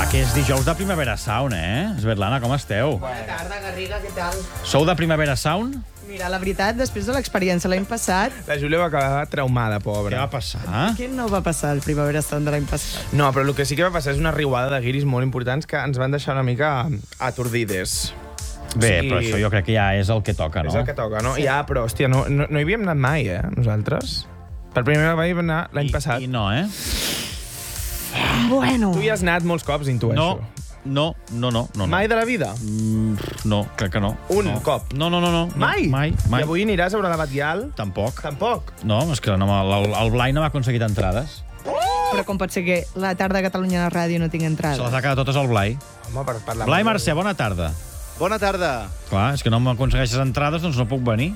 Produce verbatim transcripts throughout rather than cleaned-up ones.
que és dijous de Primavera Sound, eh? Svetlana, com esteu? Bona tarda, Garriga, què tal? Sou de Primavera Sound? Mira, la veritat, després de l'experiència l'any passat, La Júlia va acabar traumada, Què pobra. va passar? què no va passar al Primavera Sound de l'any passat? No, però el que sí que va passar és una riuada de guiris molt importants que ens van deixar una mica atordides. Bé, Sí. però això jo crec que ja és el que toca, no? És el que toca, no? Ja, però, hòstia, no, no, no hi havíem anat mai, eh, nosaltres. Per primera vegada vam anar l'any I, passat. I no, eh? Bueno, Tu hi has anat molts cops, intueixo. No, no, no, no. no. Mai de la vida? Mm, no, crec que no. Un no. cop? No, no, no, no. Mai? Mai, mai. I avui aniràs a veure la Batllal? Tampoc. Tampoc. No, és que no, el, el Blai no m'ha aconseguit entrades. però com pot ser que la tarda a Catalunya a la ràdio no tingui Se entrada? les ha quedat totes al Blai. Home, per parlar... Blai Mercè, bona tarda. Bona tarda. Clar, és que no m'aconsegueixes entrades, doncs no puc venir.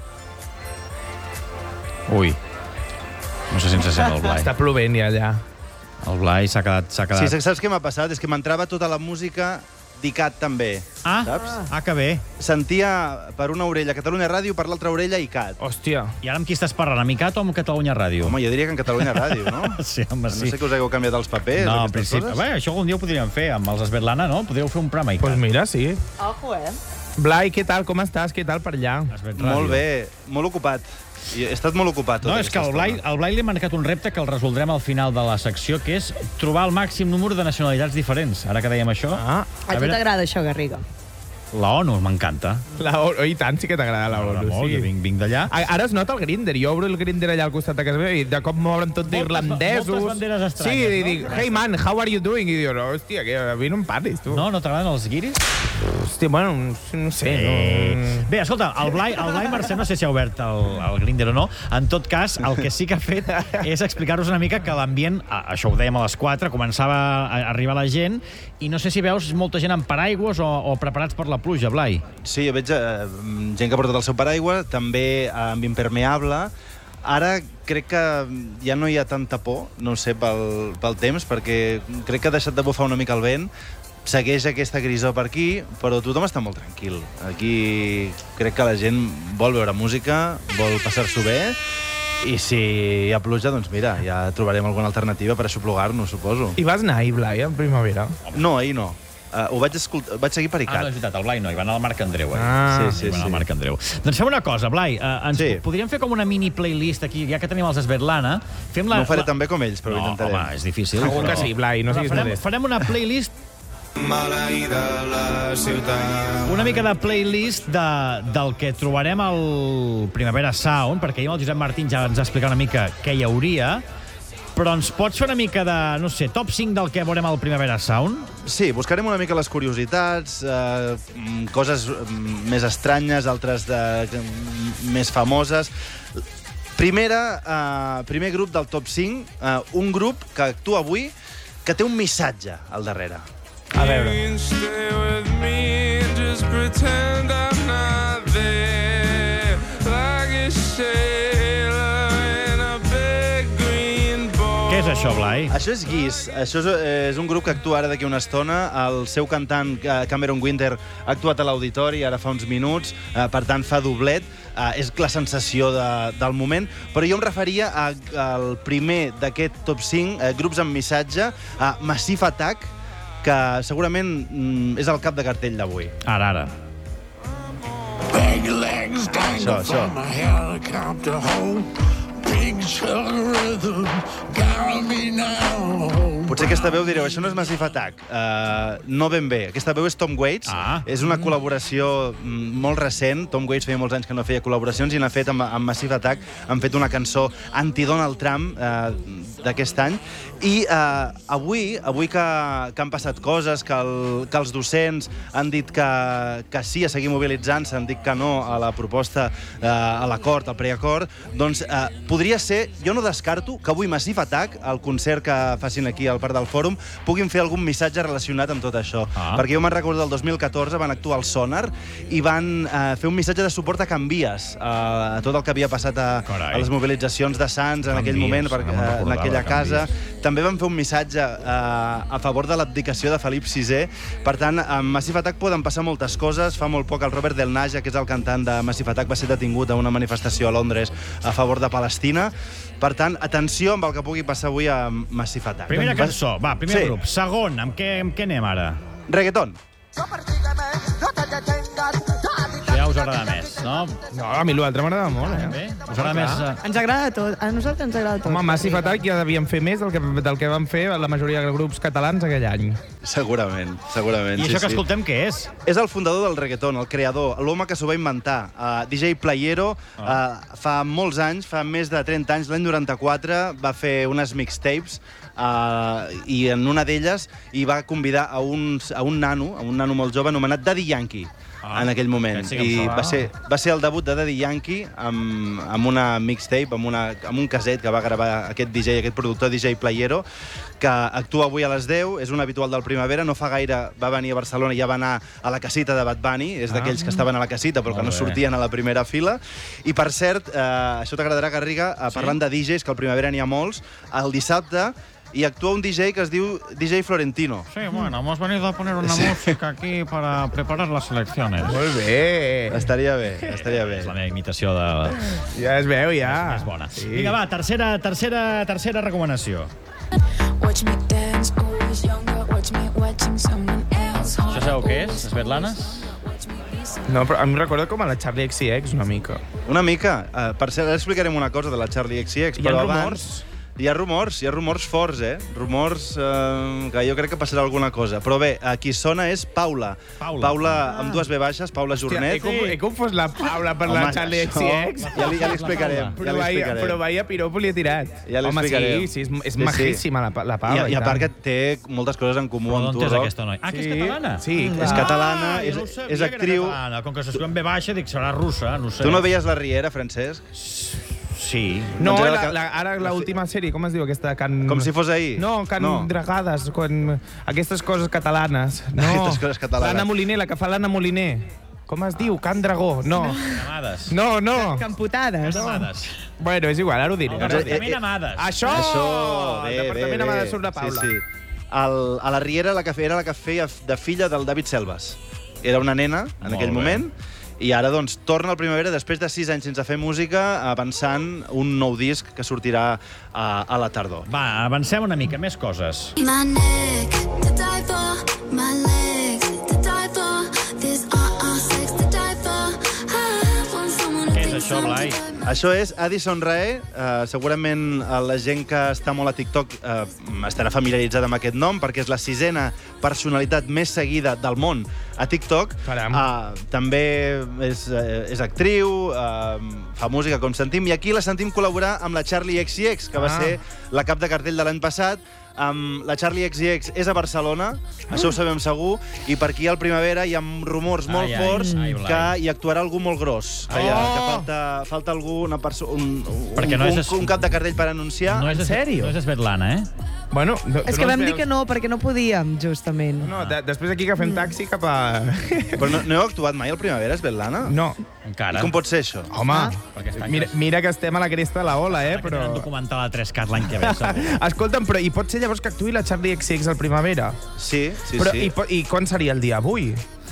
Ui. No sé si ens sent el Blai. Està plovent ja allà. El Blai s'ha quedat... s'ha Sí, quedat... saps què m'ha passat? És que m'entrava tota la música d'ICAT també, Ah, saps? ah, que bé. Sentia per una orella Catalunya Ràdio, per l'altra orella ICAT. Hòstia. I ara amb qui estàs parlant, amb ICAT o amb Catalunya Ràdio? Home, jo diria que en Catalunya Ràdio, no? Sí, home, No sí. sé que us hagueu canviat els papers No, o en aquestes principi... coses. Bé, això algun dia ho podríem fer amb els Svetlana, no? Podríeu fer un programa ICAT. Doncs pues mira, sí. Ojo, eh? Blai, què tal? Com estàs? Què tal per allà? Svet Ràdio. Molt bé, molt ocupat. I he estat molt ocupat tota No, és que aquesta al Blai, estona. al Blai li hem marcat un repte que el resoldrem al final de la secció, que és trobar el màxim número de nacionalitats diferents. Ara que dèiem això, Ah, A tu veure- t'agrada això, Garriga? la ONU m'encanta. la O N U. I tant, sí que t'agrada la O N U. Molt, Sí. jo vinc, vinc d'allà. A- Ara es nota el Grindr. Jo obro el Grindr allà al costat de casa meva i de cop m'obren tot Moltes- d'irlandesos. moltes banderes estranyes, Sí, i no? dic, hey man, how are you doing? I diu, no, hòstia, que a mi no em parlis, tu. No, no t'agraden els guiris? Hòstia, bueno, no sé, Eh... no... Bé, escolta, el Blai, el Blai Mercè no sé si ha obert el, el Grindr o no. En tot cas, el que sí que ha fet és explicar-vos una mica que l'ambient, a- això ho dèiem a les quatre, començava a arribar la gent, i no sé si veus molta gent amb paraigües o, o preparats per la pluja, Blai. Sí, jo veig eh, gent que ha portat el seu paraigua, també amb impermeable. Ara crec que ja no hi ha tanta por, no ho sé, pel, pel temps, perquè crec que ha deixat de bufar una mica el vent. Segueix aquesta grisor per aquí, però tothom està molt tranquil. Aquí crec que la gent vol veure música, vol passar-s'ho bé, i si hi ha pluja, doncs mira, ja trobarem alguna alternativa per aixoplugar-nos, suposo. I vas anar ahir, Blai, en primavera? No, ahir no. Uh, ho vaig, escoltar, vaig seguir per Ah, no, ICAT. és veritat, el Blai no, hi va anar al Marc Andreu. Eh? Ah, sí, sí, Hi va anar sí. al Marc Andreu. Doncs fem una cosa, Blai, eh, ens Sí. podríem fer com una mini playlist aquí, ja que tenim els Svetlana. Fem la, No ho faré la... tan bé com ells, però ho no, intentarem. home, és difícil. Segur però- que sí, Blai, no però siguis farem, modest. farem una playlist, maleïda la ciutat. una mica de playlist de, del que trobarem al Primavera Sound, perquè ahir amb el Josep Martín ja ens ha explicat una mica què hi hauria, però ens pots fer una mica de, no sé, top cinc del que veurem al Primavera Sound? Sí, buscarem una mica les curiositats, eh, mm, coses mm, més estranyes, altres de, mm, més famoses. Primera, eh, primer grup del top cinc, eh, un grup que actua avui que té un missatge al darrere. A veure. Stay with me and just pretend I'm not there. Like a sailor in a big green boat. Què és això, Blai? Això és Guis. Això és, eh, és un grup que actua ara d'aquí una estona. El seu cantant, eh, Cameron Winter, ha actuat a l'auditori ara fa uns minuts, eh, per tant fa doblet. Eh, és la sensació de, del moment. Però jo em referia a, al primer d'aquest top cinc, eh, grups amb missatge, a Massive Attack, que segurament mm, és el cap de cartell d'avui. Ara, ara. Big legs dangle Això, això. from a helicopter home. Big chug rhythm, got me now. Potser aquesta veu direu, això no és Massive Attack. Uh, no ben bé. Aquesta veu és Tom Waits. Ah. És una col·laboració mm, molt recent. Tom Waits feia molts anys que no feia col·laboracions i n'ha fet amb, amb Massive Attack. Han fet una cançó anti-Donald Trump uh, d'aquest any. I uh, avui, avui que, que han passat coses, que, el, que els docents han dit que, que sí a seguir mobilitzant-se, han dit que no a la proposta, uh, a l'acord, al preacord, doncs uh, podria ser, jo no descarto, que avui Massive Attack, al concert que facin aquí al Parc del Fòrum, puguin fer algun missatge relacionat amb tot això. Ah. Perquè jo me'n recordo del dos mil catorze, van actuar al Sonar i van eh, fer un missatge de suport a Can Vies, a, a tot el que havia passat a, Carai. a les mobilitzacions de Sants en Can aquell Vies, moment, per, no me'n eh, en recordava, aquella Can casa. Vies. També també van fer un missatge uh, a favor de l'abdicació de Felip sisè. Per tant, amb Massive Attack poden passar moltes coses. Fa molt poc el Robert Del Naja, que és el cantant de Massive Attack, va ser detingut a una manifestació a Londres a favor de Palestina. Per tant, atenció amb el que pugui passar avui a Massive Attack. Primera cançó, va, primer Sí. grup. Segon, amb què, amb què anem ara? Reggaeton. Això ja us agrada més, no? No, a mi l'altre m'agrada molt, eh? Bé? Us agrada més... eh, Ens agrada tot. A nosaltres ens agrada tot. Home, Massive Attack ja devien fer més del que, del que van fer la majoria de grups catalans aquell any. Segurament, segurament. I sí, això que sí. escoltem què és? És el fundador del reggaeton, el creador, l'home que s'ho va inventar. Uh, D J Playero, uh, fa molts anys, fa més de trenta anys, l'any noranta-quatre, va fer unes mixtapes uh, i en una d'elles hi va convidar a un, a un nano, a un nano molt jove anomenat Daddy Yankee. Ah, En aquell moment. aquest sí que em I sona. va ser, va ser el debut de Daddy Yankee amb, amb una mixtape, amb, una, amb un caset que va gravar aquest D J, aquest productor D J Playero, que actua avui a les deu, és un habitual del Primavera, no fa gaire va venir a Barcelona i ja va anar a la casita de Bad Bunny, és d'aquells que estaven a la casita però que Molt no bé. sortien a la primera fila. I per cert, eh, això t'agradarà, Garriga, eh, parlant de D Js, que al Primavera n'hi ha molts, el dissabte i actua un D J que es diu D J Florentino. Sí, bueno, hemos venido a poner una música aquí para preparar las elecciones. Molt bé. Estaria bé, estaria bé. És la meva imitació de... Ja es veu, ja. És bona. Sí. Vinga, va, tercera, tercera, tercera recomanació. Watch me dance, always younger. Watch me watching someone else. Això sabeu què és, Svetlanes? No, però a mi em recorda com a la Charlie X C X, una mica. Una mica. Uh, per cert, ara explicarem una cosa de la Charlie X C X, Hi ha però rumors. abans... Hi ha rumors, hi ha rumors forts, eh? Rumors eh, que jo crec que passarà alguna cosa. Però bé, a qui sona és Paula. Paula. Paula amb dues B baixes, Paula Hòstia, Jornet. he, conf he confós la Paula per la Charlie X C X. Ja li, ja li explicarem. Ja Però li vaya, explicarem. però vaya piropo li he tirat. Ja li Home, explicarem. sí, sí, és, és Sí, sí. majíssima la, la Paula. I, I a tant. part que té moltes coses en comú Però amb d'on tu, és Roc. aquesta noia? Ah, que és Sí, catalana? sí, És catalana, Ah, és, jo no ho sabia és que era actriu. catalana. Com que s'escriu en B baixa, dic, serà russa, no ho sé. Tu no veies La Riera, Francesc? Sí. No, Doncs era la, que- la, ara l'última sèrie, com es diu aquesta? Can... Com si fos ahir? No, Can No. Dragades, quan... aquestes coses catalanes. No. Aquestes coses catalanes. L'Anna Moliner, la que fa l'Anna Moliner. Com es diu? Can Dragó. No. Amades. No, no. Camputades. Amades. Bueno, és igual, ara ho diré. El Ara ho diré. departament Amades. Això! Això, bé, el bé, departament bé. Amades surt de Paula. Sí, sí. El, a La Riera la que feia, era la que feia de filla del David Selves. Era una nena en Molt aquell bé. moment. I ara, doncs, torna al Primavera després de sis anys sense fer música, avançant un nou disc que sortirà a, a la tardor. Va, avancem una mica, més coses. My neck to die for, my legs to die for. This uh-uh sex to die for. I want someone who Què és thinks això, I'm Blai? the type- Això és Addison Rae. Uh, segurament uh, la gent que està molt a TikTok uh, estarà familiaritzada amb aquest nom, perquè és la sisena personalitat més seguida del món a TikTok. Caram. Uh, també és, uh, és actriu, uh, fa música, com sentim, i aquí la sentim col·laborar amb la Charlie X C X, que va Ah. ser la cap de cartell de l'any passat. Um, la Charlie X C X és a Barcelona, això ho sabem segur, i per aquí al Primavera hi ha rumors molt Ai, ai, forts ai, Blai. que hi actuarà algú molt gros. Que, hi ha, Oh! que falta, falta algú, una persona, un, un, Perquè no un, és- un cap de cartell per anunciar. No és En sèrio? No és Svetlana, eh? Bueno, no, És tu que no vam ens dir veus- que no, perquè no podíem, justament. No, de, després aquí que fem taxi cap a... Però no, no heu actuat mai al Primavera, Svetlana? No. Encara. I com pot ser això? Home, Perquè està mira, mira que estem a la cresta de la ola, eh? Però... Però... un documental a tres cat l'any que ve, segur. Escolta'm, però i pot ser llavors que actuï la Charlie X C X al Primavera? Sí, sí, però, sí. i, po- I quan seria el dia? Avui?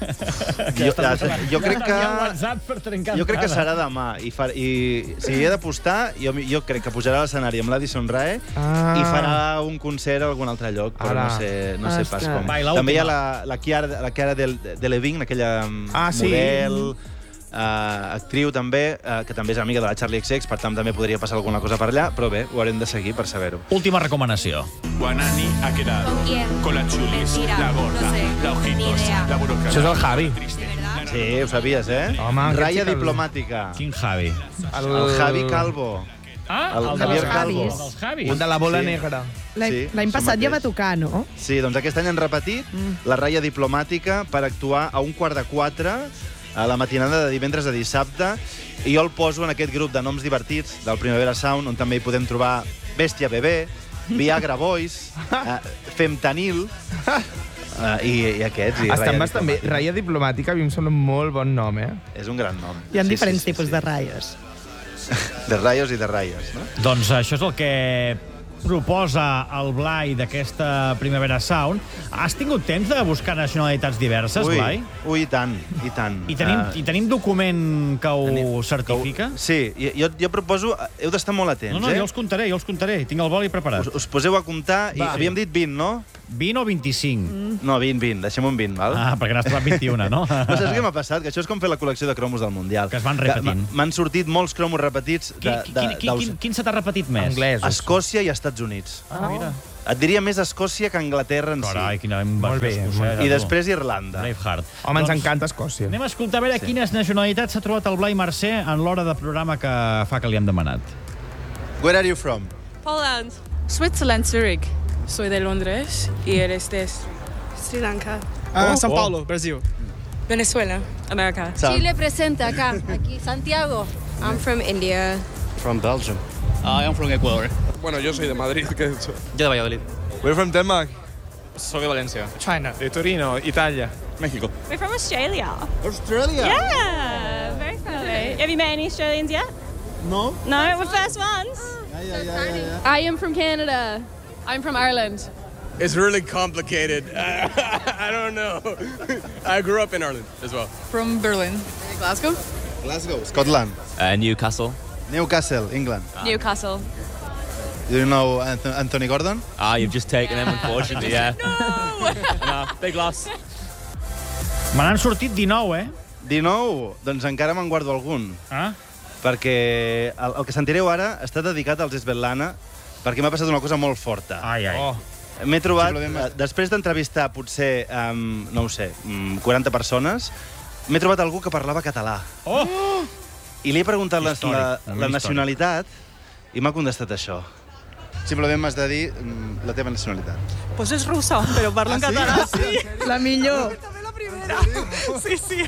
Jo, ja, jo crec que... Ja WhatsApp per trencar Jo crec que entrada. serà demà. I, fa, i si hi he d'apostar, jo, jo crec que pujarà a l'escenari amb l'Addison Rae Ah. i farà un concert a algun altre lloc, però Ara. no sé, no sé pas Ostres. com. Va, i l'última. També hi ha la, la Chiara, la Chiara del, de Levine, aquella Ah, sí. model, uh, actriu també, uh, que també és amiga de la Charlie X C X, per tant també podria passar alguna cosa per allà, però bé, ho haurem de seguir per saber-ho. Última recomanació. Guanani ha quedado ¿Con quién? con la chulis, Mentira, la gorda, no sé, la ni ojitos, idea. la burocracia. Això és el Javi. Sí, ho sabies, eh? Home, aquest Raya sí que el- diplomàtica. Quin Javi? El, El Javi Calvo. Ah, El el, Javier dels Calvo. Javis. El dels Javis. Un de la bola Sí. negra. L'any Sí, l'any això passat ja mateix. va tocar, no? Sí, doncs aquest any han repetit la ratlla diplomàtica per actuar a un quart de quatre a la matinada de divendres a dissabte, i jo el poso en aquest grup de noms divertits del Primavera Sound, on també hi podem trobar Bèstia Bebé, Viagra Boys, eh, Femtanil, eh, i, i aquests. I Estan ratlla bastant bé. diplomàtica. Raya diplomàtica a mi em sembla un molt bon nom, eh? És un gran nom. Hi ha Sí, diferents sí, sí, tipus sí. de ratlles. De rayos i de rayos, no? Doncs això és el que proposa el Blai d'aquesta Primavera Sound. Has tingut temps de buscar nacionalitats diverses, Ui, Blai? ui, i tant, i tant. I tenim, Uh, I tenim document que ho tenim- certifica? que ho- Sí, i- jo, jo proposo... Heu d'estar molt atents, No, no, eh? jo els contaré, jo els contaré. Tinc el boli preparat. Us, us poseu a comptar i Va. havíem dit vint, no? vint o vint-i-cinc? Mm. No, vint, vint. Deixem un vint, val? Ah, perquè n'has trobat vint-i-una, no? Però saps què m'ha passat? Que això és com fer la col·lecció de cromos del Mundial. Que es van repetint. m- M'han sortit molts cromos repetits de, Quin, de, quin, quin, quin, quin se t'ha repetit més? Anglesos. Escòcia i Estats Units. Ah, mira. Et diria més Escòcia que Anglaterra en Carai, si. quina Molt bé, molt I després Irlanda. Braveheart. Home, ens Doncs encanta Escòcia. Anem a escoltar a veure sí. quines nacionalitats s'ha trobat el Blai Mercè en l'hora de programa que fa que li hem demanat. Where are you from? Poland. Switzerland, Zurich. Soy de Londres y eres de Sri Lanka. Ah, São Paulo, Brasil. Venezuela, America. Chile presente acá, aquí, Santiago. I'm from India. From Belgium. I am from Ecuador. Bueno, yo soy de Madrid, que he dicho. Yo de Valladolid. We're from Denmark. Soy de Valencia. China. De Torino, Italia. México. We're from Australia. Australia? Yeah, very friendly. Have you met any Australians yet? No. No, we're first ones. I am from Canada. I'm from Ireland. It's really complicated. I don't know. I grew up in Ireland as well. From Berlin. Glasgow? Glasgow, Scotland. Uh, Newcastle. Newcastle, England. Newcastle. Do you know Anth- Anthony Gordon? Ah, you've just taken him, unfortunately, yeah. No! no, big loss. Me n'han sortit dinou, eh? dinou, doncs encara me'n guardo algun. Ah? Perquè el, el que sentireu ara està dedicat als Svetlana, perquè m'ha passat una cosa molt forta. Ai, ai. Oh. M'he trobat, eh, després d'entrevistar potser, um, no ho sé, um, quaranta persones, m'he trobat algú que parlava català. Oh! I li he preguntat la, Històric, la, moment la històric. nacionalitat i m'ha contestat això. Simplement m'has de dir mm, la teva nacionalitat. Pues es ruso, pero parlo en catalán. Sí. La millor. Sí, sí.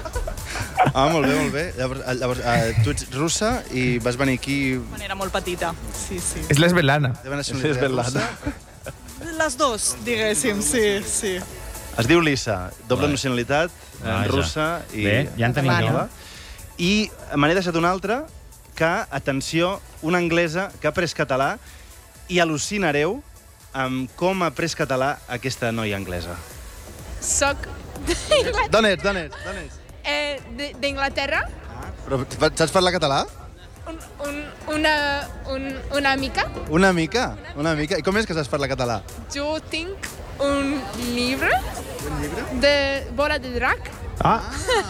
Ah, molt bé, molt bé. Llavors, eh, llavors eh, tu ets russa i vas venir aquí... De manera molt petita. Sí, sí. És l'esvelana. La teva nacionalitat és russa? Les dos, diguéssim, sí, sí. Es diu Lisa, doble nacionalitat, eh, Vaja. russa i... Bé, ja en tenim espanyola. una. I me n'he deixat una altra que, atenció, una anglesa que ha après català i al·lucinareu amb com ha après català aquesta noia anglesa. Soc D'on ets, d'on ets, d'on ets? eh, d'Inglaterra. Però saps parlar català? Un, un, una, un, una mica. Una mica, una mica. I com és que saps parlar català? Jo tinc un llibre, un llibre? de Bola de Drac. Ah.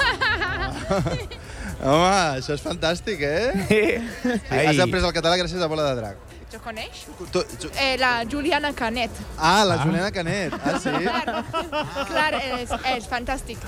Home, això és fantàstic, eh? Ai. Has après el català gràcies a Bola de Drac. Jo coneix? Tu, tu... Eh, la Juliana Canet. Ah, la Juliana Canet. Ah, sí? Clar, clar és, és fantàstic.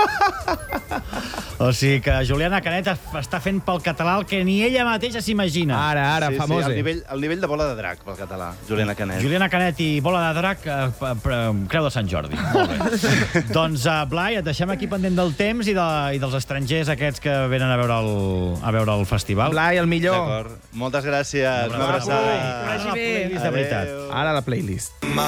O sigui que Juliana Canet està fent pel català el que ni ella mateixa s'imagina. Ara, ara, sí, famosa. Sí, el nivell, el nivell de Bola de Drac pel català, Juliana Canet. Juliana Canet i Bola de Drac, eh, p- p- Creu de Sant Jordi. Molt bé. Doncs, uh, Blai, et deixem aquí pendent del temps i, de, i dels estrangers aquests que venen a veure el, a veure el festival. Blai, el millor. D'acord. Moltes gràcies. Una abraçada. Una playlist de veritat. Ara la playlist.